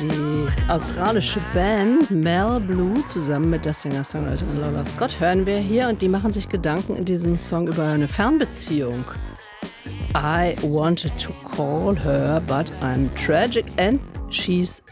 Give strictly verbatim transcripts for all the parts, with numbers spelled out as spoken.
Die australische Band Mel Blue zusammen mit der Singer-Songwriterin Lola Scott hören wir hier und die machen sich Gedanken in diesem Song über eine Fernbeziehung. I wanted to call her, but I'm tragic and she's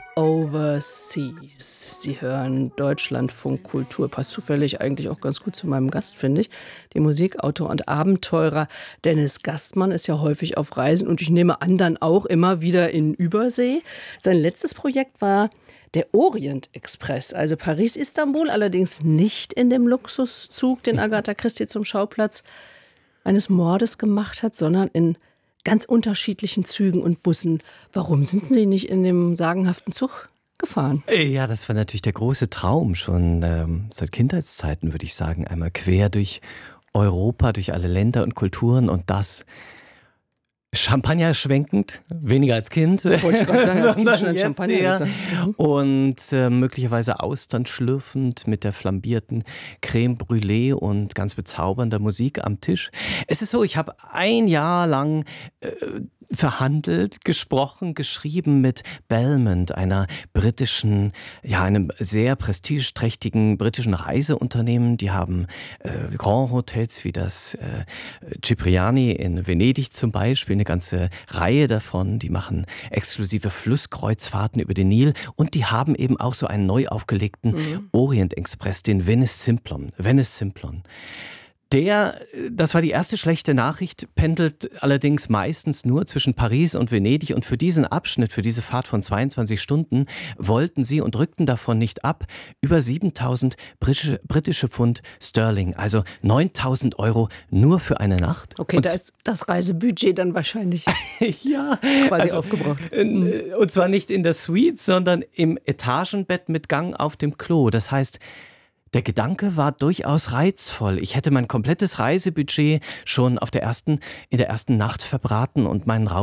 overseas. Sie hören Deutschlandfunk Kultur. Passt zufällig eigentlich auch ganz gut zu meinem Gast, finde ich. Der Musikautor und Abenteurer Dennis Gastmann ist ja häufig auf Reisen und ich nehme an, dann auch immer wieder in Übersee. Sein letztes Projekt war der Orient Express, also Paris-Istanbul, allerdings nicht in dem Luxuszug, den Agatha Christie zum Schauplatz eines Mordes gemacht hat, sondern in ganz unterschiedlichen Zügen und Bussen. Warum sind Sie nicht in dem sagenhaften Zug gefahren? Ja, das war natürlich der große Traum, schon ähm, seit Kindheitszeiten, würde ich sagen. Einmal quer durch Europa, durch alle Länder und Kulturen und das Champagner schwenkend, weniger als Kind, Wollte ich gerade sagen, als Kind schon ein jetzt Champagner. eher. Mhm. Und äh, möglicherweise Austern schlürfend mit der flambierten Creme Brûlée und ganz bezaubernder Musik am Tisch. Es ist so, ich habe ein Jahr lang äh, verhandelt, gesprochen, geschrieben mit Belmond, einer britischen, ja, einem sehr prestigeträchtigen britischen Reiseunternehmen. Die haben äh, Grand Hotels wie das äh, Cipriani in Venedig zum Beispiel, eine ganze Reihe davon. Die machen exklusive Flusskreuzfahrten über den Nil und die haben eben auch so einen neu aufgelegten mhm. Orient Express, den Venice Simplon. Venice Simplon. Der, das war die erste schlechte Nachricht, pendelt allerdings meistens nur zwischen Paris und Venedig und für diesen Abschnitt, für diese Fahrt von zweiundzwanzig Stunden, wollten sie und rückten davon nicht ab, über siebentausend britische, britische Pfund Sterling, also neuntausend Euro nur für eine Nacht. Okay, und da ist das Reisebudget dann wahrscheinlich ja, quasi also, aufgebraucht. Äh, und zwar nicht in der Suite, sondern im Etagenbett mit Gang auf dem Klo. Das heißt, der Gedanke war durchaus reizvoll. Ich hätte mein komplettes Reisebudget schon auf der ersten, in der ersten Nacht verbraten und meinen